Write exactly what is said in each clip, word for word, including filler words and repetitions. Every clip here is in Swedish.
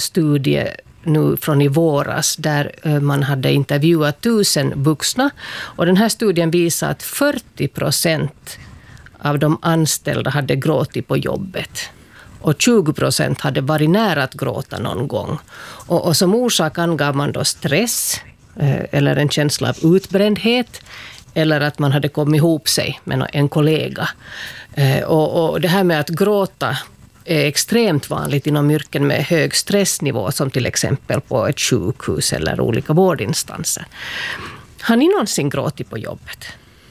studie nu från i våras där man hade intervjuat tusen vuxna, och den här studien visar att fyrtio procent av de anställda hade gråtit på jobbet. Och tjugo procent hade varit nära att gråta någon gång. Och, och som orsak angav man då stress eh, eller en känsla av utbrändhet, eller att man hade kommit ihop sig med en kollega. Eh, och, och det här med att gråta är extremt vanligt inom yrken med hög stressnivå, som till exempel på ett sjukhus eller olika vårdinstanser. Har ni någonsin gråtit på jobbet?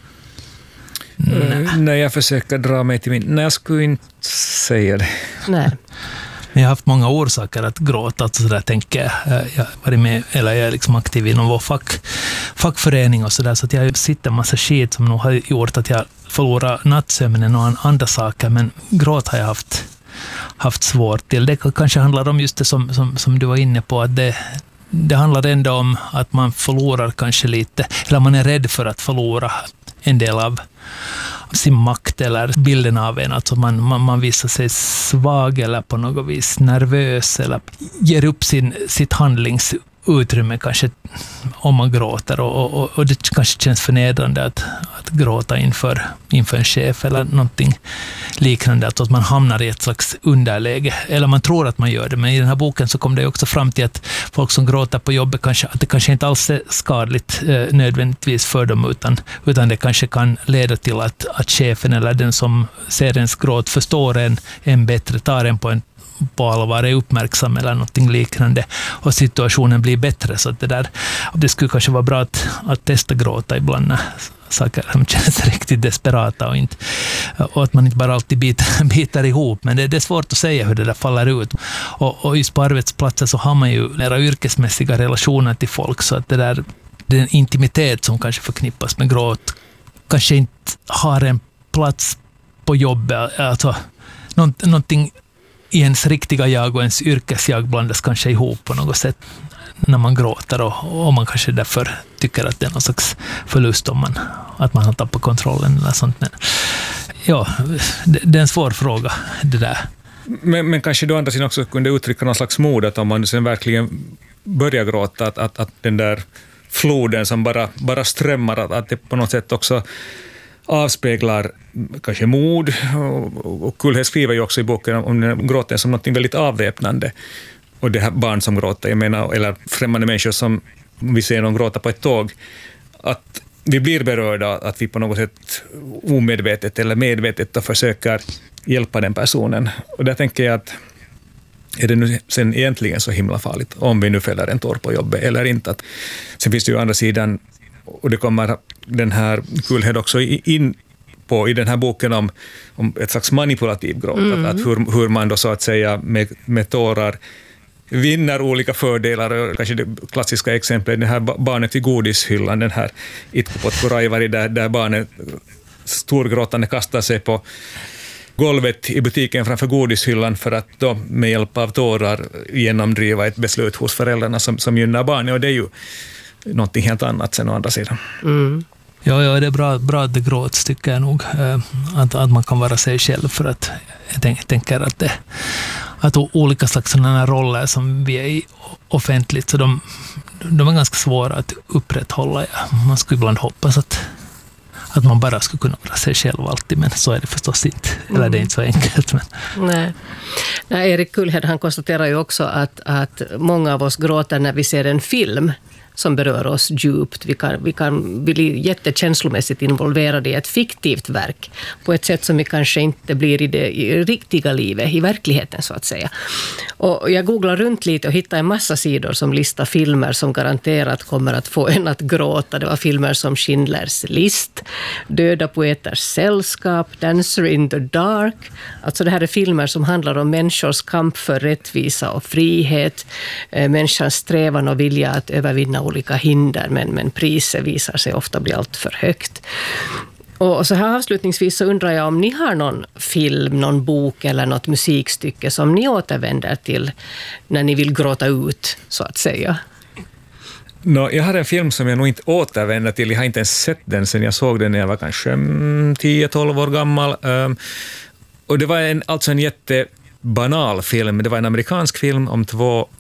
Mm. När jag försöker dra mig till min... Nej, jag skulle inte säga det. Nej. Jag har haft många orsaker att gråta, så där tänker jag. Jag har varit med, eller jag är liksom aktiv inom vår fack, fackförening och sådär, så att jag har sett en massa skit som nog har gjort att jag förlorar nattsömnen och andra saker, men gråt har jag haft, haft svårt till. Det kanske handlar om just det som, som, som du var inne på, att det, det handlar ändå om att man förlorar kanske lite, eller man är rädd för att förlora en del av sin makt eller bilden av en. Alltså man, man, man visar sig svag eller på något vis nervös eller ger upp sin, sitt handlingsutrymme kanske om man gråter. Och, och, och det kanske känns förnedrande att, att gråta inför, inför en chef eller någonting liknande. Att man hamnar i ett slags underläge. Eller man tror att man gör det. Men i den här boken så kom det också fram till att folk som gråter på jobbet kanske, att det kanske inte alls är skadligt eh, nödvändigtvis för dem, utan, utan det kanske kan leda till att, att chefen eller den som ser ens gråt förstår en, en bättre, tar en på en på allvar, är uppmärksam eller någonting liknande, och situationen blir bättre. Så att det där, det skulle kanske vara bra att, att testa gråta ibland när saker som känns riktigt desperata, och, inte, och att man inte bara alltid biter, biter ihop. Men det, det är svårt att säga hur det där faller ut. Och, och just på arbetsplatser så har man ju nära yrkesmässiga relationer till folk, så att det där, den intimitet som kanske förknippas med gråt kanske inte har en plats på jobbet. Alltså någonting i ens riktiga jag och ens yrkesjag blandas kanske ihop på något sätt när man gråter, och, och man kanske därför tycker att det är någon slags förlust om man, att man har tappat kontrollen eller sånt. Men ja, det, det är en svår fråga det där. Men, men kanske då andra sidan också kunde uttrycka någon slags mod, att om man sen verkligen börjar gråta, att, att, att den där floden som bara, bara strömmar, att, att det på något sätt också avspeglar kanske mod. Och, och Kullhed skriver ju också i boken om gråten som något väldigt avväpnande. Och det här barn som gråter, jag menar, eller främmande människor som vi ser någon gråta på ett tåg, att vi blir berörda, att vi på något sätt omedvetet eller medvetet och försöker hjälpa den personen. Och där tänker jag att är det nu sen egentligen så himla farligt om vi nu fäller en tår på jobbet eller inte. Att, sen finns det ju andra sidan, och det kommer den här Kullhed också in på i den här boken om, om ett slags manipulativ gråt. Mm. Att, att hur, hur man då så att säga med, med tårar vinner olika fördelar. Kanske det klassiska exemplet, det här barnet vid godishyllan, den här Itkupot Kuraivari, där, där barnet storgråtande kastar sig på golvet i butiken framför godishyllan för att då med hjälp av tårar genomdriva ett beslut hos föräldrarna som, som gynnar barnet. Och det är ju någonting helt annat sen å andra sidan. Mm. Ja, ja, det är bra, bra att det gråts, tycker jag nog. Att, att man kan vara sig själv, för att jag tänk, tänker att det att olika slags sådana roller som vi är i offentligt, så de, de är ganska svåra att upprätthålla. Man skulle ibland hoppas att, att man bara skulle kunna vara sig själv alltid, men så är det förstås inte. Mm. Eller det är inte så enkelt. Men. Nej. Nej, Erik Kullhed, han konstaterar ju också att, att många av oss gråter när vi ser en film som berör oss djupt. Vi kan, vi kan bli jättekänslomässigt involverade i ett fiktivt verk på ett sätt som vi kanske inte blir i det i riktiga livet, i verkligheten så att säga. Och jag googlar runt lite och hittade en massa sidor som listar filmer som garanterat kommer att få en att gråta. Det var filmer som Schindlers list, Döda poeters sällskap, Dancer in the dark. Alltså det här är filmer som handlar om människors kamp för rättvisa och frihet, människans strävan och vilja att övervinna olika hinder, men, men priset visar sig ofta bli allt för högt. Och så här avslutningsvis så undrar jag om ni har någon film, någon bok eller något musikstycke som ni återvänder till när ni vill gråta ut, så att säga. No, jag har en film som jag nog inte återvänder till. Jag har inte ens sett den sen jag såg den när jag var kanske tio tolv år gammal. Um, och det var en, alltså en jättebanal film. Det var en amerikansk film om två